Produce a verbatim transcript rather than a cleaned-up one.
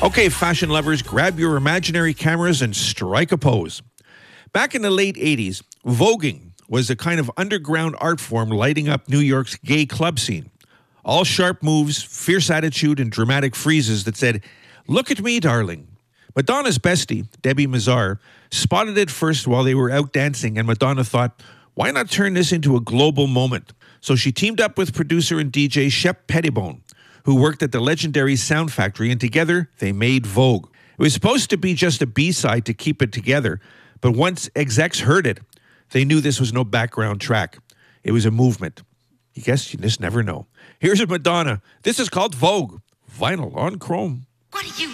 Okay, fashion lovers, grab your imaginary cameras and strike a pose. Back in the late eighties, voguing was a kind of underground art form lighting up New York's gay club scene. All sharp moves, fierce attitude, and dramatic freezes that said, "Look at me, darling." Madonna's bestie, Debbie Mazar, spotted it first while they were out dancing, and Madonna thought, why not turn this into a global moment? So she teamed up with producer and D J Shep Pettibone, who worked at the legendary Sound Factory, and together they made Vogue. It was supposed to be just a B-side to keep it together, but once execs heard it, they knew this was no background track. It was a movement. You guess you just never know. Here's a Madonna. This is called Vogue. Vinyl on chrome. What do you